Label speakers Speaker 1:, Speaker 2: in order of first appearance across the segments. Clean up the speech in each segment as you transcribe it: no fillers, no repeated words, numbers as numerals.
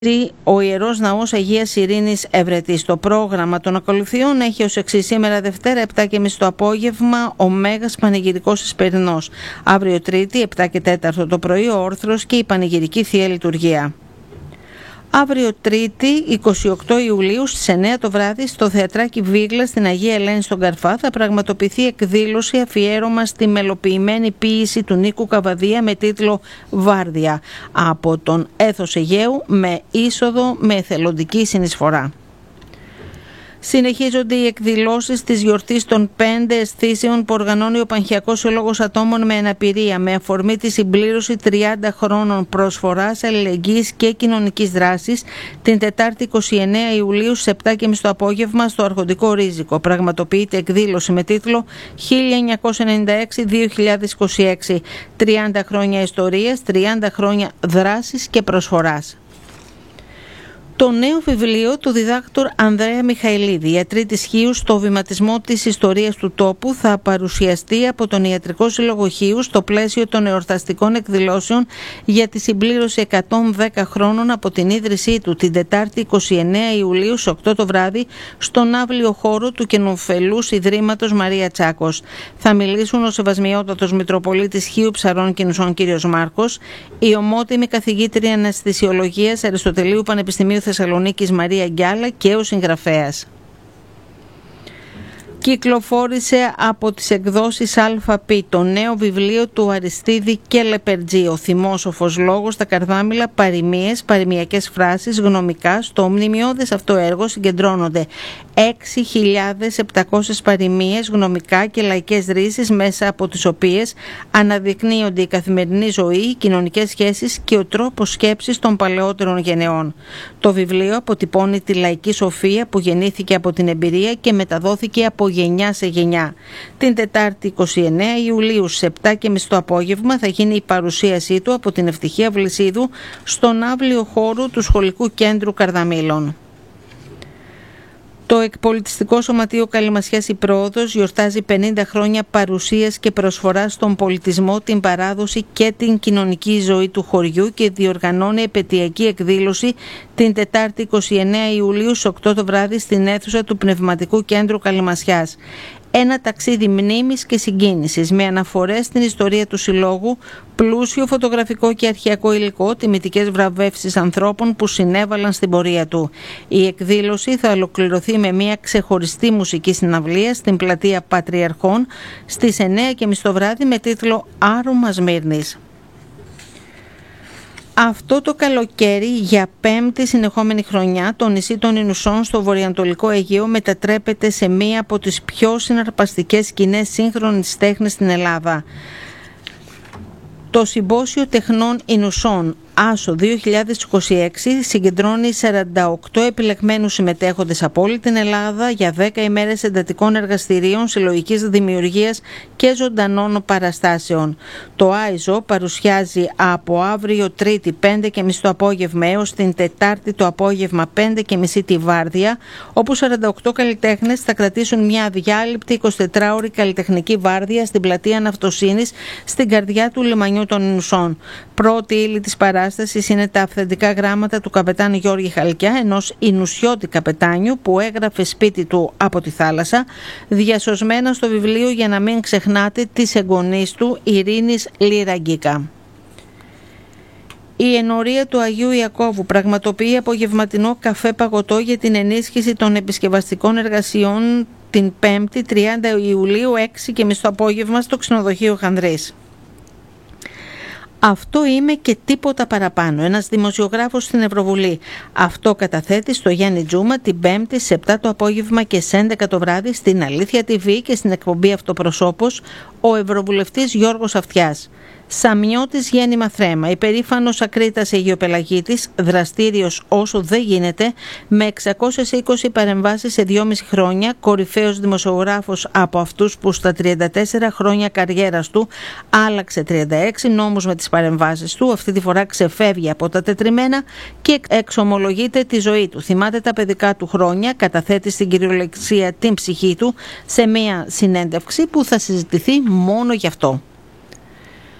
Speaker 1: ο Ιερός Ναός Αγίας Ειρήνης Ευρετής. Το πρόγραμμα των ακολουθιών έχει ως εξής: σήμερα Δευτέρα 7:30 το απόγευμα ο Μέγας Πανηγυρικός Εσπερινός. Αύριο Τρίτη 7 και 4 το πρωί ο όρθρος και η Πανηγυρική Θεία Λειτουργία. Αύριο Τρίτη 28 Ιουλίου στις 9 το βράδυ στο Θεατράκι Βίγλα στην Αγία Ελένη στον Καρφά θα πραγματοποιηθεί εκδήλωση αφιέρωμα στη μελοποιημένη ποίηση του Νίκου Καβαδία με τίτλο «Βάρδια» από τον Έθος Αιγαίου με είσοδο με εθελοντική συνεισφορά. Συνεχίζονται οι εκδηλώσεις της γιορτής των 5 αισθήσεων που οργανώνει ο Πανχιακός Σύλλογος Ατόμων με Αναπηρία με αφορμή τη συμπλήρωση 30 χρόνων προσφοράς, αλληλεγγύης και κοινωνικής δράσης την Τετάρτη 29 Ιουλίου στις 7:30 το απόγευμα στο Αρχοντικό Ρίζικο. Πραγματοποιείται εκδήλωση με τίτλο 1996-2026, 30 χρόνια ιστορίας, 30 χρόνια δράσης και προσφοράς. Το νέο βιβλίο του διδάκτορ Ανδρέα Μιχαηλίδη, «Ιατροί της Χίους στο βηματισμό της ιστορίας του τόπου», θα παρουσιαστεί από τον Ιατρικό Σύλλογο Χίους στο πλαίσιο των εορταστικών εκδηλώσεων για τη συμπλήρωση 110 χρόνων από την ίδρυσή του την Τετάρτη 29 Ιουλίου στις 8 το βράδυ στον αύλιο χώρο του Καινοφελούς Ιδρύματος Μαρία Τσάκος. Θα μιλήσουν ο Σεβασμιότατος Μητροπολίτης Χίου Ψαρών και Νουσών κ. Μάρκος, η ομότιμη καθηγήτρια Αναισθησιολογίας Αριστοτελείου Πανεπιστημίου Θεσσαλονίκης Μαρία Γκιάλα και ο συγγραφέας. Κυκλοφόρησε από τις εκδόσεις ΑΠ το νέο βιβλίο του Αριστίδη και Λεπερτζή, «Ο θυμόσοφος λόγος στα καρδάμιλα, παροιμίες, παροιμιακές φράσεις, γνωμικά». Στο μνημειώδες αυτό έργο συγκεντρώνονται 6.700 παροιμίες, γνωμικά και λαϊκές ρίσεις, μέσα από τις οποίες αναδεικνύονται η καθημερινή ζωή, οι κοινωνικές σχέσεις και ο τρόπος σκέψης των παλαιότερων γενεών. Το βιβλίο αποτυπώνει τη λαϊκή σοφία που γεννήθηκε από την εμπειρία και μεταδόθηκε από γενιά σε γενιά. Την Τετάρτη 29 Ιουλίου στις 7:30 το απόγευμα θα γίνει η παρουσίασή του από την Ευτυχία Βλυσίδου στον αύλιο χώρο του Σχολικού Κέντρου Καρδαμήλων. Το Εκπολιτιστικό Σωματείο Καλυμασιάς η Πρόοδος γιορτάζει 50 χρόνια παρουσίας και προσφοράς στον πολιτισμό, την παράδοση και την κοινωνική ζωή του χωριού και διοργανώνει επετειακή εκδήλωση την Τετάρτη 29 Ιουλίου στις 8 το βράδυ στην αίθουσα του Πνευματικού Κέντρου Καλυμασιάς. Ένα ταξίδι μνήμης και συγκίνησης με αναφορές στην ιστορία του Συλλόγου, πλούσιο φωτογραφικό και αρχαιακό υλικό, τιμητικές βραβεύσεις ανθρώπων που συνέβαλαν στην πορεία του. Η εκδήλωση θα ολοκληρωθεί με μια ξεχωριστή μουσική συναυλία στην πλατεία Πατριαρχών στις 9:30 το βράδυ με τίτλο «Άρωμα Σμύρνης». Αυτό το καλοκαίρι, για 5η συνεχόμενη χρονιά, το νησί των Ινουσών στο βορειοανατολικό Αιγαίο μετατρέπεται σε μία από τις πιο συναρπαστικές σκηνές σύγχρονης τέχνης στην Ελλάδα. Το Συμπόσιο Τεχνών Ινουσών Άσο 2026 συγκεντρώνει 48 επιλεγμένους συμμετέχοντες από όλη την Ελλάδα για 10 ημέρες εντατικών εργαστηρίων συλλογικής δημιουργίας και ζωντανών παραστάσεων. Το ΆΙΖΟ παρουσιάζει από αύριο Τρίτη 5:30 το απόγευμα έως την Τετάρτη το απόγευμα 5:30 τη Βάρδια, όπου 48 καλλιτέχνες θα κρατήσουν μια αδιάλειπτη 24ωρη καλλιτεχνική βάρδια στην πλατεία Ναυτοσύνης στην καρδιά του λιμανιού των Ινουσών. Πρώτη ύλη της παράστασης είναι τα αυθεντικά γράμματα του καπετάνου Γιώργη Χαλκιά, ενός Ινουσιώτη καπετάνιου που έγραφε σπίτι του από τη θάλασσα, διασωσμένα στο βιβλίο «Για να μην ξεχνάτε» της εγγονής του Ειρήνης Λιραγκίκα. Η ενορία του Αγίου Ιακώβου πραγματοποιεί απογευματινό καφέ παγωτό για την ενίσχυση των επισκευαστικών εργασιών την 5η 30 Ιουλίου 6:30 το απόγευμα στο ξενοδοχείο Χανδρής. Αυτό είμαι και τίποτα παραπάνω. Ένας δημοσιογράφος στην Ευρωβουλή. Αυτό καταθέτει στο Γιάννη Τζούμα την 5η σε 7 το απόγευμα και σε 11 το βράδυ στην Αλήθεια TV και στην εκπομπή Αυτοπροσώπος ο Ευρωβουλευτής Γιώργος Αυτιάς. Σαμιώτης γέννημα θρέμα, υπερήφανος ακρίτας Αιγιοπελαγίτης, δραστήριος όσο δεν γίνεται, με 620 παρεμβάσεις σε 2,5 χρόνια, κορυφαίος δημοσιογράφος από αυτούς που στα 34 χρόνια καριέρας του άλλαξε 36 νόμους με τις παρεμβάσεις του, αυτή τη φορά ξεφεύγει από τα τετριμμένα και εξομολογείται τη ζωή του. Θυμάται τα παιδικά του χρόνια, καταθέτει στην κυριολεξία την ψυχή του σε μια συνέντευξη που θα συζητηθεί μόνο γι' αυτό.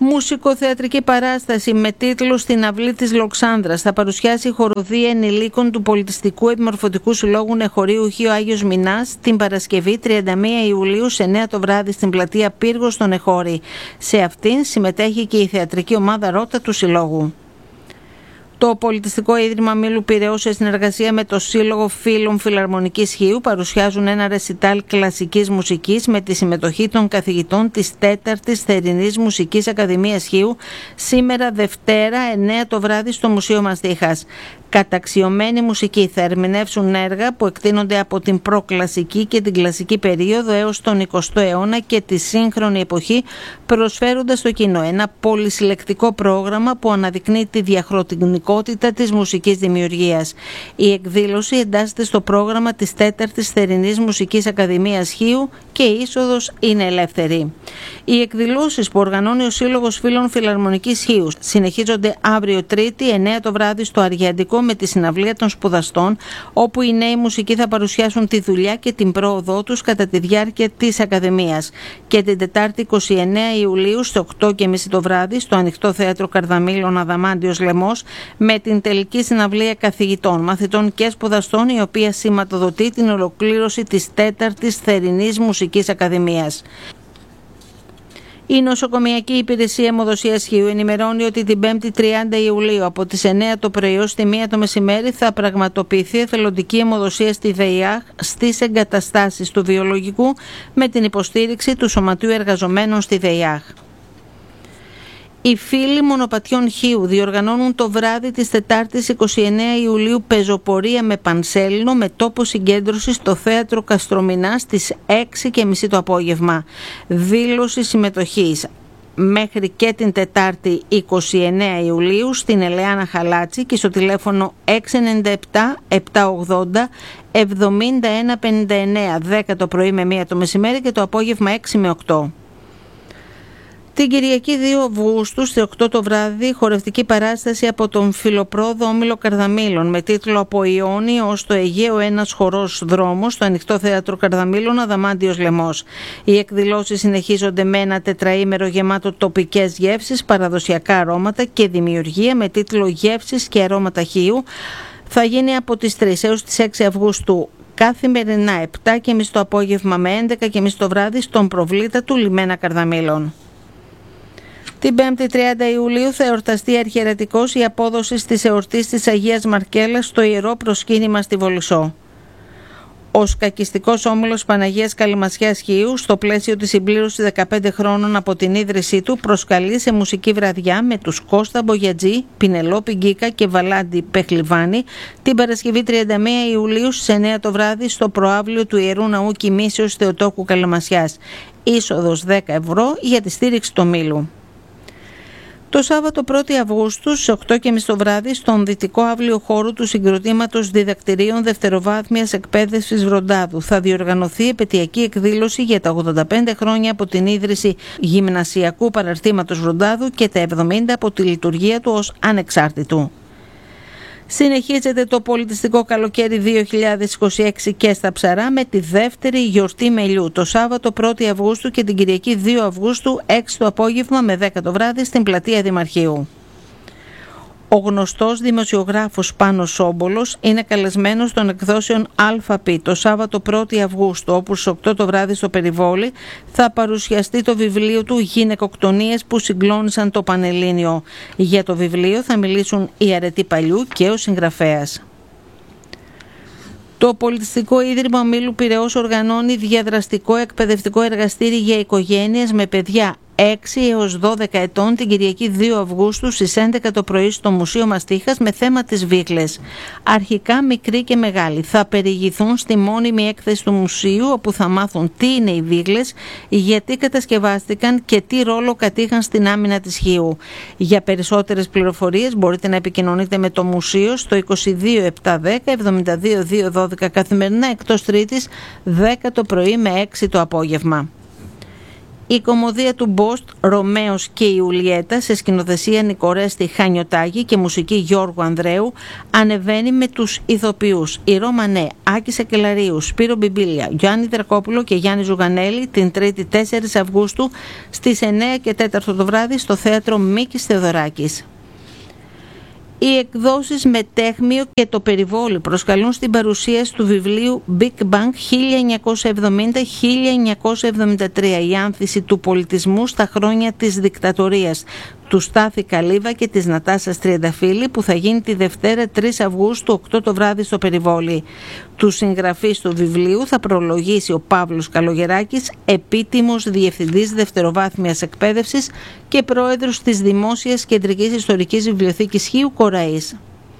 Speaker 1: Μουσικοθεατρική παράσταση με τίτλο «Στην αυλή της Λοξάνδρας» θα παρουσιάσει η χοροδία ενηλίκων του Πολιτιστικού Επιμορφωτικού Συλλόγου Νεχωρίου Χ. Άγιος Μινάς την Παρασκευή 31 Ιουλίου σε 9 το βράδυ στην πλατεία Πύργος στο Νεχώρι. Σε αυτήν συμμετέχει και η θεατρική ομάδα Ρότα του Συλλόγου. Το Πολιτιστικό Ίδρυμα Μήλου Πειραιώς, σε συνεργασία με το Σύλλογο Φίλων Φιλαρμονικής Χίου, παρουσιάζουν ένα ρεσιτάλ κλασικής μουσικής με τη συμμετοχή των καθηγητών της 4ης Θερινής Μουσικής Ακαδημίας Χίου σήμερα Δευτέρα 9 το βράδυ στο Μουσείο Μαστίχας. Καταξιωμένη μουσική θα ερμηνεύσουν έργα που εκτείνονται από την προκλασική και την κλασική περίοδο έως τον 20ο αιώνα και τη σύγχρονη εποχή, προσφέροντας στο κοινό ένα πολυσυλλεκτικό πρόγραμμα που αναδεικνύει τη διαχρονικότητα της μουσικής δημιουργίας. Η εκδήλωση εντάσσεται στο πρόγραμμα της 4ης Θερινής Μουσικής Ακαδημίας Χίου και η είσοδος είναι ελεύθερη. Οι εκδηλώσεις που οργανώνει ο Σύλλογος Φίλων Φιλαρμονικής Χίου συνεχίζονται αύριο Τρίτη 9 το βράδυ στο Αργιαντικό με τη συναυλία των σπουδαστών, όπου οι νέοι μουσικοί θα παρουσιάσουν τη δουλειά και την πρόοδό τους κατά τη διάρκεια της Ακαδημίας. Και την Τετάρτη 29 Ιουλίου στις 8.30 το βράδυ στο Ανοιχτό Θέατρο Καρδαμήλων Αδαμάντιος Λεμός με την τελική συναυλία καθηγητών, μαθητών και σπουδαστών, η οποία σηματοδοτεί την ολοκλήρωση της 4ης Θερινής Μουσικής Ακαδημίας. Η Νοσοκομιακή Υπηρεσία Αιμοδοσίας Χίου ενημερώνει ότι την 5η 30 Ιουλίου από τις 9 το πρωί ως τη 1 το μεσημέρι θα πραγματοποιηθεί εθελοντική αιμοδοσία στη ΔΕΙΑΧ στις εγκαταστάσεις του βιολογικού με την υποστήριξη του Σωματείου Εργαζομένων στη ΔΕΙΑΧ. Οι φίλοι Μονοπατιών Χίου διοργανώνουν το βράδυ της Τετάρτης 29 Ιουλίου πεζοπορία με πανσέλινο με τόπο συγκέντρωσης στο Θέατρο Καστρομηνά στις 6.30 το απόγευμα. Δήλωση συμμετοχής μέχρι και την Τετάρτη 29 Ιουλίου στην Ελεάνα Χαλάτση και στο τηλέφωνο 697 780 7159 10 το πρωί με 1 το μεσημέρι και το απόγευμα 6 με 8. Την Κυριακή 2 Αυγούστου στις 8 το βράδυ χορευτική παράσταση από τον Φιλοπρόδο Όμιλο Καρδαμήλων με τίτλο «Από Ιόνιο ως το Αιγαίο ένας χορός δρόμος» στο Ανοιχτό Θέατρο Καρδαμήλων Αδαμάντιος Λεμός. Οι εκδηλώσεις συνεχίζονται με ένα τετραήμερο γεμάτο τοπικές γεύσεις, παραδοσιακά αρώματα και δημιουργία με τίτλο «Γεύσεις και αρώματα Χίου». Θα γίνει από τις 3 έως τις 6 Αυγούστου. Καθημερινά 7.30 το απόγευμα με 11.30 το βράδυ στον προβλήτα του Λιμένα Καρδαμήλων. Την 5η 30 Ιουλίου θα εορταστεί αρχιερατικώς η απόδοση της εορτής της Αγίας Μαρκέλας στο Ιερό Προσκύνημα στη Βολισσό. Ο Σκακιστικός Όμιλος Παναγίας Καλυμασιάς Χίου, στο πλαίσιο της συμπλήρωσης 15 χρόνων από την ίδρυσή του, προσκαλεί σε μουσική βραδιά με τους Κώστα Μπογιατζή, Πινελόπη Γκίκα και Βαλάντι Πεχλιβάνη την Παρασκευή 31 Ιουλίου στις 9 το βράδυ στο προαύλιο του Ιερού Ναού Κοιμήσεως Θεοτόκου Καλυμασιάς. Είσοδος 10 ευρώ για τη στήριξη του ομίλου. Το Σάββατο 1η Αυγούστου στις 8.30 το βράδυ στον δυτικό αύλιο χώρο του Συγκροτήματος Διδακτηρίων Δευτεροβάθμιας Εκπαίδευσης Βροντάδου θα διοργανωθεί επετειακή εκδήλωση για τα 85 χρόνια από την ίδρυση Γυμνασιακού Παραρτήματος Βροντάδου και τα 70 από τη λειτουργία του ως ανεξάρτητου. Συνεχίζεται το πολιτιστικό καλοκαίρι 2026 και στα Ψαρά με τη δεύτερη γιορτή μελιού το Σάββατο 1η Αυγούστου και την Κυριακή 2 Αυγούστου 6 το απόγευμα με 10 το βράδυ στην πλατεία Δημαρχείου. Ο γνωστός δημοσιογράφος Πάνος Σόμπολος είναι καλεσμένος των εκδόσεων ΑΠ το Σάββατο 1η Αυγούστου, όπου στις 8 το βράδυ στο Περιβόλι θα παρουσιαστεί το βιβλίο του «Γυναικοκτονίες που συγκλώνησαν το Πανελλήνιο». Για το βιβλίο θα μιλήσουν η Αρετή Παλιού και ο συγγραφέας. Το Πολιτιστικό Ίδρυμα Μήλου Πειραιώς οργανώνει διαδραστικό εκπαιδευτικό εργαστήρι για οικογένειες με παιδιά 6 έως 12 ετών την Κυριακή 2 Αυγούστου στις 11 το πρωί στο Μουσείο Μαστίχας με θέμα τις βίχλες. Αρχικά μικροί και μεγάλοι θα περιηγηθούν στη μόνιμη έκθεση του μουσείου, όπου θα μάθουν τι είναι οι βίχλες, γιατί κατασκευάστηκαν και τι ρόλο κατήχαν στην άμυνα της Χίου. Για περισσότερες πληροφορίες μπορείτε να επικοινωνείτε με το μουσείο στο 22 710 72 212 καθημερινά εκτός Τρίτης 10 το πρωί με 6 το απόγευμα. Η κωμωδία του Μπόστ, Ρωμαίος και Ιουλιέτα, σε σκηνοθεσία Νικορέστη Χανιωτάκη και μουσική Γιώργου Ανδρέου, ανεβαίνει με τους ηθοποιούς Ρώμα Νέ, Άκη Σακελαρίου, Σπύρο Μπιμπίλια, Γιάννη Δρακόπουλο και Γιάννη Ζουγανέλη την 3η 4 Αυγούστου στις 9 και 4 το βράδυ στο θέατρο Μίκης Θεοδωράκης. Οι εκδόσεις Μετέχμιο και το Περιβόλι προσκαλούν στην παρουσίαση του βιβλίου Big Bang 1970-1973, η άνθηση του πολιτισμού στα χρόνια της δικτατορίας, του Στάθη Καλύβα και της Νατάσας Τριανταφύλλη, που θα γίνει τη Δευτέρα 3 Αυγούστου 8 το βράδυ στο Περιβόλι. Τους συγγραφείς του βιβλίου θα προλογίσει ο Παύλος Καλογεράκης, επίτιμος διευθυντής δευτεροβάθμιας εκπαίδευσης και πρόεδρος της Δημόσιας Κεντρικής Ιστορικής Βιβλιοθήκης Χίου Κοραής.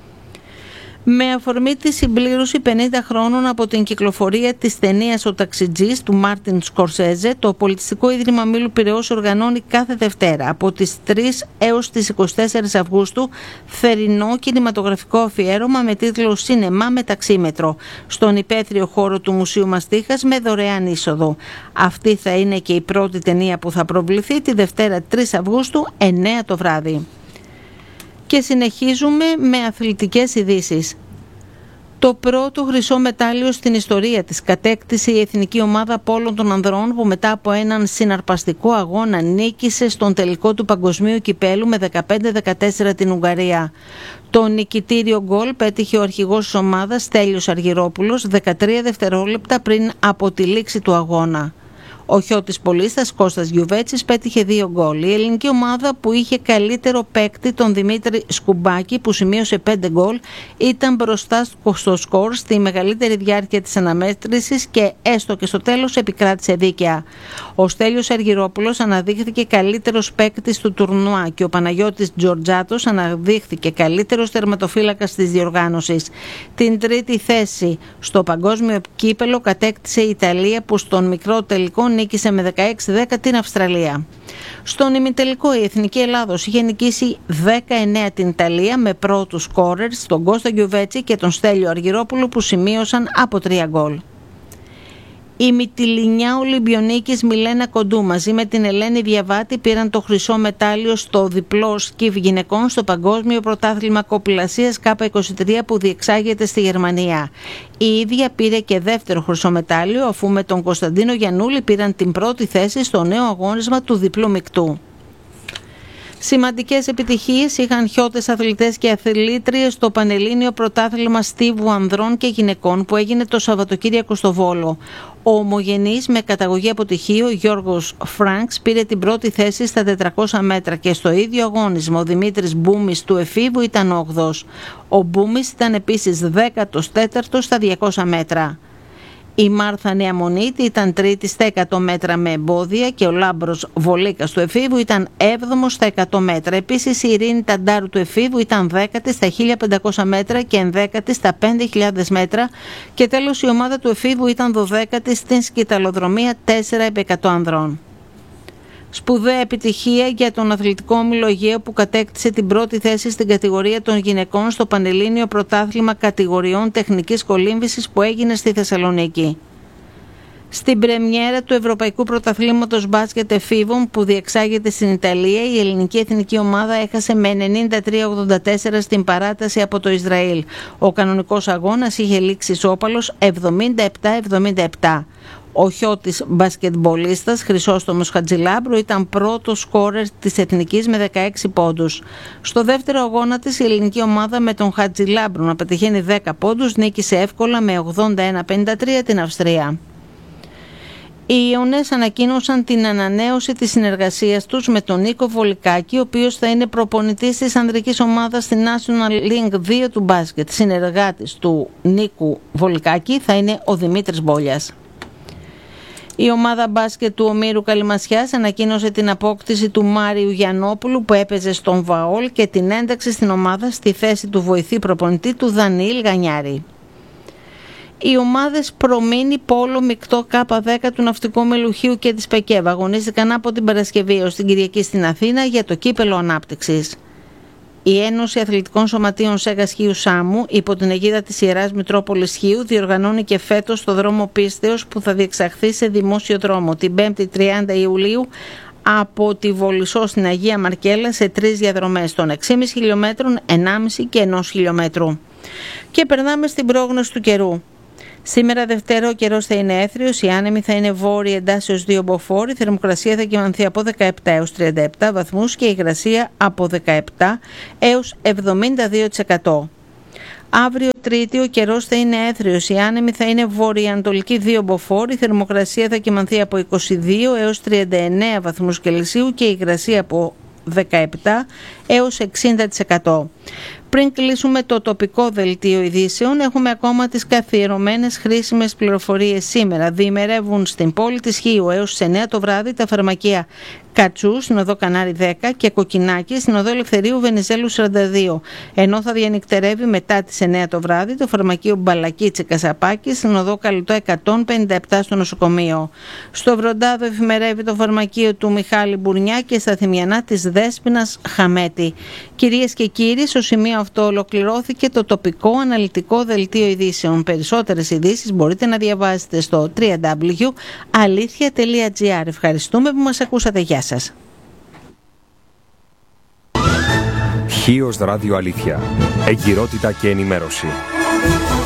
Speaker 1: Με αφορμή τη συμπλήρωση 50 χρόνων από την κυκλοφορία της ταινίας «Ο Ταξιτζής» του Μάρτιν Σκορσέζε, το Πολιτιστικό Ίδρυμα Μήλου Πειραιώς οργανώνει κάθε Δευτέρα από τις 3 έως τις 24 Αυγούστου θερινό κινηματογραφικό αφιέρωμα με τίτλο «Σινεμά με ταξίμετρο» στον υπαίθριο χώρο του Μουσείου Μαστίχας με δωρεάν είσοδο. Αυτή θα είναι και η πρώτη ταινία που θα προβληθεί τη Δευτέρα 3 Αυγούστου 9 το βράδυ. Και συνεχίζουμε με αθλητικές ειδήσεις. Το πρώτο χρυσό μετάλλιο στην ιστορία της κατέκτησε η εθνική ομάδα πόλων των ανδρών, που μετά από έναν συναρπαστικό αγώνα νίκησε στον τελικό του παγκοσμίου κυπέλου με 15-14 την Ουγγαρία. Το νικητήριο γκολ πέτυχε ο αρχηγός της ομάδας Στέλιος Αργυρόπουλος 13 δευτερόλεπτα πριν από τη λήξη του αγώνα. Ο χιώτης πολίστας Κώστας Γιουβέτσης πέτυχε 2 γκολ. Η ελληνική ομάδα, που είχε καλύτερο παίκτη τον Δημήτρη Σκουμπάκη που σημείωσε 5 γκολ, ήταν μπροστά στο σκορ στη μεγαλύτερη διάρκεια της αναμέτρησης και έστω και στο τέλος επικράτησε δίκαια. Ο Στέλιος Αργυρόπουλος αναδείχθηκε καλύτερος παίκτης του τουρνουά και ο Παναγιώτης Τζορτζάτος αναδείχθηκε καλύτερος τερματοφύλακας της διοργάνωσης. Την τρίτη θέση στο παγκόσμιο κύπελο κατέκτησε η Ιταλία, που στον μικρό τελικό νίκησε με 16-10 την Αυστραλία. Στον ημιτελικό η Εθνική Ελλάδος είχε νικήσει 19 την Ιταλία με πρώτους σκόρερς τον Κώστα Γιουβέτσι και τον Στέλιο Αργυρόπουλο, που σημείωσαν από 3 γκολ. Η Μυτιληνιά Ολυμπιονίκης Μιλένα Κοντού μαζί με την Ελένη Διαβάτη πήραν το χρυσό μετάλλιο στο διπλό σκιφ γυναικών στο Παγκόσμιο Πρωτάθλημα Κοπηλασίας K23 που διεξάγεται στη Γερμανία. Η ίδια πήρε και δεύτερο χρυσό μετάλλιο, αφού με τον Κωνσταντίνο Γιαννούλη πήραν την πρώτη θέση στο νέο αγώνισμα του διπλού μεικτού. Σημαντικές επιτυχίες είχαν χιώτες αθλητές και αθλήτριες στο Πανελλήνιο Πρωτάθλημα Στίβου Ανδρών και Γυναικών που έγινε το Σαββατοκύριακο στο Βόλο. Ο ομογενής με καταγωγή από Τυχείο, Γιώργος Φρανκς, πήρε την πρώτη θέση στα 400 μέτρα και στο ίδιο αγώνισμα ο Δημήτρης Μπούμης του εφήβου ήταν 8ος. Ο Μπούμης ήταν επίσης 14ος στα 200 μέτρα. Η Μάρθα Νεαμονίτη ήταν τρίτη στα 100 μέτρα με εμπόδια και ο Λάμπρος Βολίκας του εφήβου ήταν 7ος στα 100 μέτρα. Επίσης η Ειρήνη Ταντάρου του εφήβου ήταν 10η στα 1500 μέτρα και 11η στα 5.000 μέτρα και τέλος η ομάδα του εφήβου ήταν 12η στην σκηταλοδρομία 4x100 ανδρών. Σπουδαία επιτυχία για τον αθλητικό όμιλο Αιγαίου που κατέκτησε την πρώτη θέση στην κατηγορία των γυναικών στο Πανελλήνιο Πρωτάθλημα Κατηγοριών Τεχνικής Κολύμβησης που έγινε στη Θεσσαλονίκη. Στην πρεμιέρα του Ευρωπαϊκού Πρωταθλήματος Μπάσκετ Εφήβων που διεξάγεται στην Ιταλία, η ελληνική εθνική ομάδα έχασε με 93-84 στην παράταση από το Ισραήλ. Ο κανονικός αγώνας είχε λήξει ισόπαλος 77-77. Ο χιώτης μπασκετμπολίστας Χρυσόστομος Χατζηλάμπρου ήταν πρώτος σκόρερ της Εθνικής με 16 πόντους. Στο δεύτερο αγώνα της η ελληνική ομάδα με τον Χατζηλάμπρου να πετυχαίνει 10 πόντους νίκησε εύκολα με 81-53 την Αυστρία. Οι Ιωνές ανακοίνωσαν την ανανέωση της συνεργασίας τους με τον Νίκο Βολικάκη, ο οποίος θα είναι προπονητής της ανδρικής ομάδας στη National League 2 του μπάσκετ. Συνεργάτης του Νίκου Βολικάκη θα είναι ο Δημήτρης Μπόλιας. Η ομάδα μπάσκετ του Ομήρου Καλυμασιάς ανακοίνωσε την απόκτηση του Μάριου Γιαννόπουλου που έπαιζε στον Βαόλ και την ένταξη στην ομάδα στη θέση του βοηθή προπονητή του Δανιήλ Γανιάρη. Οι ομάδες Προμήνη, Πόλο, Μεικτό, K10 του Ναυτικού Μελουχίου και της ΠΕΚΕΒ αγωνίστηκαν από την Παρασκευή ως την Κυριακή στην Αθήνα για το κύπελο ανάπτυξης. Η Ένωση Αθλητικών Σωματείων Σέγας Χίου Σάμου, υπό την αιγίδα της Ιεράς Μητρόπολης Χίου, διοργανώνει και φέτος το δρόμο πίστεως που θα διεξαχθεί σε δημόσιο δρόμο την 5η 30 Ιουλίου από τη Βολισσό στην Αγία Μαρκέλα σε 3 διαδρομές των 6,5 χιλιόμετρων, 1,5 και 1 χιλιόμετρου. Και περνάμε στην πρόγνωση του καιρού. Σήμερα Δευτέρα ο καιρός θα είναι έθριος, η άνεμη θα είναι βόρεια εντάσσεως 2 μποφόρ, η θερμοκρασία θα κυμανθεί από 17 έως 37 βαθμούς και η υγρασία από 17 έως 72%. Αύριο Τρίτη ο καιρός θα είναι έθριος, η άνεμη θα είναι βόρεια-ανατολική 2 μποφόρ, η θερμοκρασία θα κυμανθεί από 22 έως 39 βαθμούς Κελσίου και η υγρασία από 17 έως 60%. Πριν κλείσουμε το τοπικό δελτίο ειδήσεων, έχουμε ακόμα τις καθιερωμένες χρήσιμες πληροφορίες σήμερα. Διημερεύουν στην πόλη της Χίου έως τις 9 το βράδυ τα φαρμακεία Κατσού στην οδό Κανάρι 10 και Κοκκινάκη στην οδό Ελευθερίου Βενιζέλου 42. Ενώ θα διανυκτερεύει μετά τις 9 το βράδυ το φαρμακείο Μπαλακίτση Κασαπάκη στην οδό Καλυτό 157 στο νοσοκομείο. Στο Βροντάδο εφημερεύει το φαρμακείο του Μιχάλη Μπουρνιά και στα Θημιανά της Δέσποινας Χαμέτη. Κυρίες και κύριοι, στο σημείο αυτό ολοκληρώθηκε το τοπικό αναλυτικό δελτίο ειδήσεων. Περισσότερες ειδήσεις μπορείτε να διαβάσετε στο www.alithia.gr. Ευχαριστούμε που μας ακούσατε. Γεια σας.
Speaker 2: Χίος Ράδιο Αλήθεια. Εγκυρότητα και ενημέρωση.